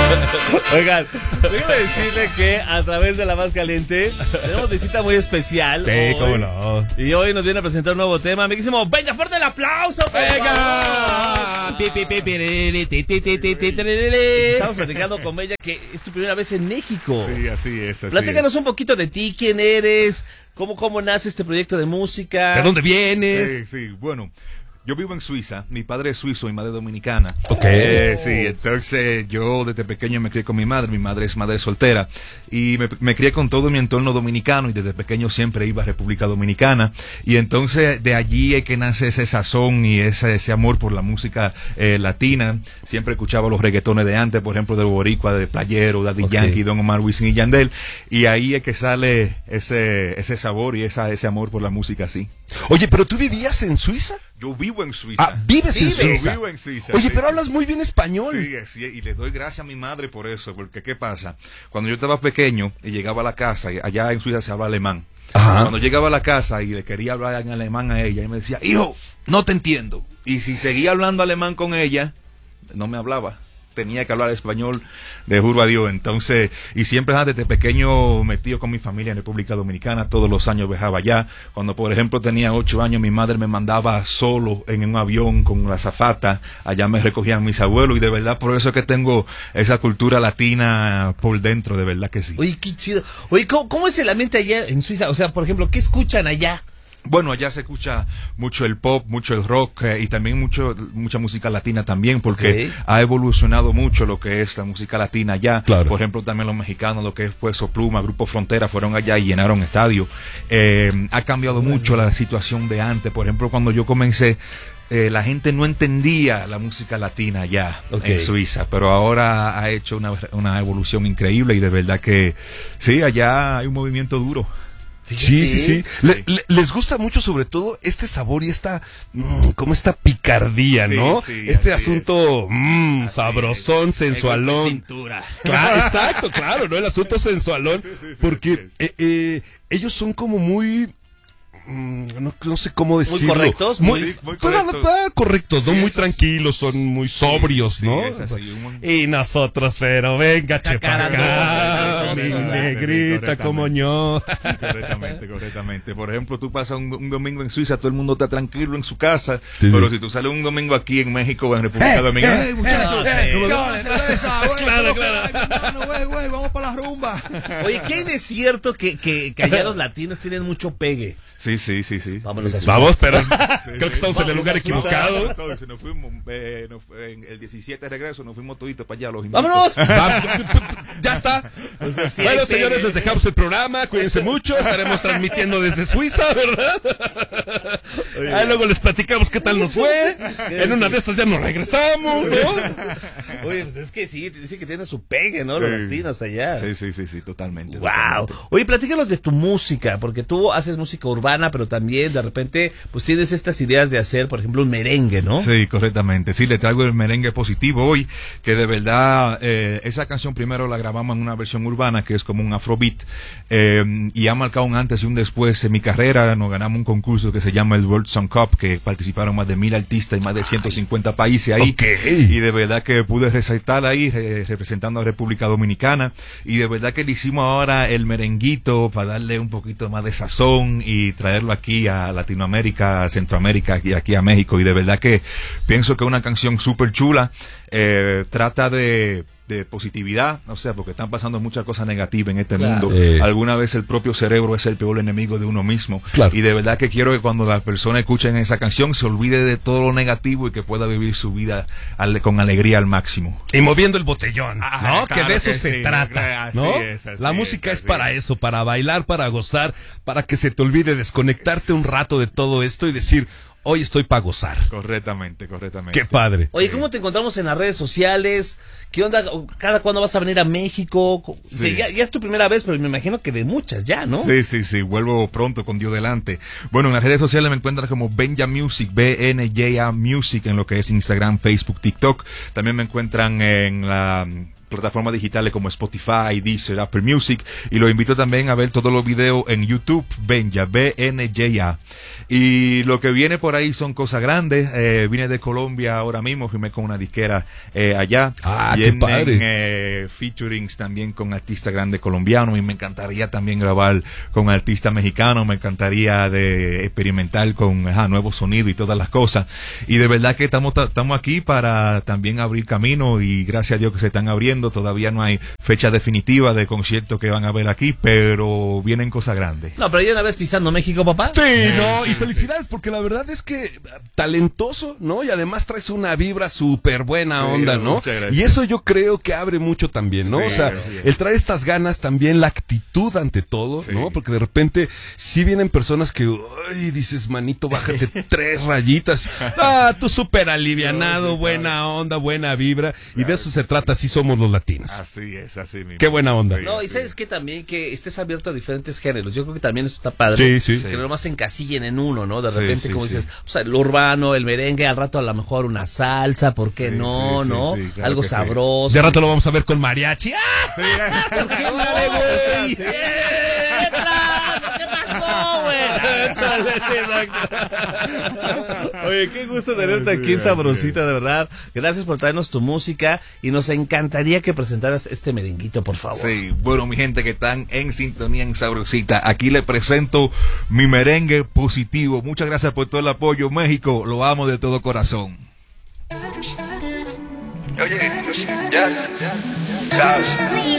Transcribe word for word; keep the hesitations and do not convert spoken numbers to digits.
Oigan, déjame decirle que a través de La Más Caliente tenemos visita muy especial. Sí, hoy, cómo no. Y hoy nos viene a presentar un nuevo tema. Amiguísimo, venga, fuerte el aplauso. ¡Venga! Estamos platicando con Bella que es tu primera vez en México. Sí, así es. Así Platícanos es. un poquito de ti, quién eres, cómo, cómo nace este proyecto de música. ¿De dónde vienes? Sí, sí, bueno. Yo vivo en Suiza, mi padre es suizo y madre dominicana. Ok. Eh, sí, entonces yo desde pequeño me crié con mi madre, mi madre es madre soltera, y me, me crié con todo mi entorno dominicano, y desde pequeño siempre iba a República Dominicana, y entonces de allí es que nace ese sazón y ese, ese amor por la música eh, latina. Siempre escuchaba los reggaetones de antes, por ejemplo, de Boricua, de Playero, Daddy Ok. Yankee, Don Omar, Wisin y Yandel, y ahí es que sale ese, ese sabor y esa, ese amor por la música así. Oye, pero tú vivías en Suiza. Yo vivo en Suiza. Ah, vives en Yo Suiza. vivo en Suiza. Oye, sí, pero sí. hablas muy bien español. Sí, sí, y le doy gracias a mi madre por eso, porque ¿qué pasa? Cuando yo estaba pequeño y llegaba a la casa, y allá en Suiza se habla alemán. Ajá. Cuando llegaba a la casa y le quería hablar en alemán a ella, ella me decía, hijo, no te entiendo. Y si seguía hablando alemán con ella, no me hablaba. Tenía que hablar español, de juro a Dios. Entonces, y siempre desde pequeño metido con mi familia en República Dominicana, todos los años viajaba allá. Cuando, por ejemplo, tenía ocho años, mi madre me mandaba solo en un avión con la azafata. Allá me recogían mis abuelos, y de verdad por eso es que tengo esa cultura latina por dentro, de verdad que sí. Oye, qué chido. Oye, ¿cómo, cómo es el ambiente allá en Suiza? O sea, por ejemplo, ¿qué escuchan allá? Bueno, allá se escucha mucho el pop, mucho el rock, eh, y también mucho mucha música latina también, porque Ok. ha evolucionado mucho lo que es la música latina allá. Claro. Por ejemplo, también los mexicanos, lo que es Peso Pluma, Grupo Frontera, fueron allá y llenaron estadios. Eh, ha cambiado mucho la situación de antes. Por ejemplo, cuando yo comencé, eh, la gente no entendía la música latina allá Ok. en Suiza, pero ahora ha hecho una, una evolución increíble, y de verdad que sí, allá hay un movimiento duro. Sí, sí, sí. Le- Sí. le- les gusta mucho sobre todo este sabor y esta, mm, como esta picardía, Sí, ¿no? sí, este así asunto, mm, sabrosón, sensualón. Cintura. Claro, exacto, claro, ¿no? El asunto sensualón, Sí, sí, sí, porque así es. eh, eh, ellos son como muy... mm, No, no sé cómo decirlo. correctos, Muy, muy- muy pues, correctos. ah, correctos, ¿no? Sí, muy eso es- tranquilos, son muy sobrios, Sí, ¿no? es así, un- Y nosotros, pero venga, Chacara, chepa, no, mi sí, sí, sí, negrita sí, como yo. Sí, correctamente, correctamente. Por ejemplo, tú pasas un, un domingo en Suiza, todo el mundo está tranquilo en su casa, Sí, pero sí. si tú sales un domingo aquí en México o en República Dominicana, ¡hey, muchachos! eh, ¿cómo eh, lo- Claro, claro. Ay, hermano, güey, güey, vamos para la rumba. Oye, ¿qué hay de cierto que, que, que allá los latinos tienen mucho pegue? Sí, sí, sí, sí. Vámonos a Suiza. Vamos, pero Sí, creo que sí. estamos en el lugar equivocado. Entonces, nos fuimos, eh, nos- en el diecisiete de regreso, nos fuimos toditos para allá. Los invito. ¡Vámonos! Va- ya está. O sea, sí Bueno, hay señores, pegue. les dejamos el programa. Cuídense mucho. Estaremos transmitiendo desde Suiza, ¿verdad? Ahí luego les platicamos qué tal nos fue. En una de estas ya nos regresamos, ¿no? Oye, pues es que sí, dice que tiene su pegue, ¿no? Los Sí. latinos allá. Sí, sí, sí, sí, totalmente. Wow. totalmente. Oye, platícanos de tu música, porque tú haces música urbana, pero también de repente, pues tienes estas ideas de hacer, por ejemplo, un merengue, ¿no? Sí, correctamente. Sí, le traigo el merengue positivo hoy, que de verdad, eh, esa canción primero la grabamos en una versión urbana, que es como un afrobeat, eh, y ha marcado un antes y un después en mi carrera. Nos ganamos un concurso que se llama el World Song Cup, que participaron más de mil artistas y más de ciento cincuenta países ahí. Ok. Y de verdad que pude resaltar ahí, eh, representando a República Dominicana, y de verdad que le hicimos ahora el merenguito para darle un poquito más de sazón y traerlo aquí a Latinoamérica, a Centroamérica y aquí a México. Y de verdad que pienso que es una canción súper chula, eh, trata de de positividad, o sea, porque están pasando muchas cosas negativas en este Claro. mundo. Eh. Alguna vez el propio cerebro es el peor enemigo de uno mismo. Claro. Y de verdad que quiero que cuando las personas escuchen esa canción se olvide de todo lo negativo y que pueda vivir su vida ale- con alegría al máximo. Y moviendo el botellón, Ah, ¿no? claro que de eso que se sí, trata, así ¿no? es, así La es, música es así para es. eso, para bailar, para gozar, para que se te olvide desconectarte un rato de todo esto y decir, hoy estoy para gozar. Correctamente, correctamente. Qué padre. Oye, ¿cómo te encontramos en las redes sociales? ¿Qué onda? ¿Cada cuándo vas a venir a México? Sí. Sí, ya, ya es tu primera vez, pero me imagino que de muchas ya, ¿no? Sí, sí, sí, vuelvo pronto con Dios delante. Bueno, en las redes sociales me encuentran como Benja Music, B N J A Music, en lo que es Instagram, Facebook, TikTok. También me encuentran en la plataformas digitales como Spotify, Deezer, Apple Music, y los invito también a ver todos los videos en YouTube, Benja, B N J A. Y lo que viene por ahí son cosas grandes. Eh, vine de Colombia ahora mismo, firmé con una disquera eh, allá. Ah, Vienen, qué padre. Eh, featurings también con artistas grandes colombianos, y me encantaría también grabar con artistas mexicanos. Me encantaría de experimentar con ajá, nuevos sonidos y todas las cosas. Y de verdad que estamos estamos aquí para también abrir camino, y gracias a Dios que se están abriendo. Todavía no hay fecha definitiva de conciertos que van a ver aquí, pero vienen cosas grandes. No, pero ya una vez pisando México, papá. Sí, no, y felicidades, porque la verdad es que talentoso, ¿no? Y además traes una vibra súper buena Sí, onda, ¿no? muchas gracias. Y eso yo creo que abre mucho también, ¿no? Sí, o sea, sí. el traer estas ganas también, la actitud ante todo, Sí. ¿no? Porque de repente sí vienen personas que, ay, dices, manito, bájate tres rayitas. Ah, tú súper alivianado, No, sí, buena claro. onda, buena vibra. y Claro de eso que se sí. trata, así somos los latinos. Así es, así mismo. Qué buena onda. Sí, No, y sí. sabes que también que estés abierto a diferentes géneros. Yo creo que también eso está padre. Sí, sí. Que no nomás se encasillen en uno, ¿no? De Sí, repente, sí, como sí. dices, o sea, el urbano, el merengue, al rato a lo mejor una salsa, ¿por qué Sí, no, sí, sí, no? sí, claro Algo que sí. sabroso. De rato lo vamos a ver con mariachi. ¡Ah! Sí, ¿Por qué no, güey? ¿Qué pasó, güey? Oye, qué gusto tenerte aquí en Sabrosita, de verdad. Gracias por traernos tu música y nos encantaría que presentaras este merenguito, por favor. Sí, bueno, mi gente que están en sintonía en Sabrosita, aquí les presento mi merengue positivo. Muchas gracias por todo el apoyo, México, lo amo de todo corazón. Oye, ya, sabes.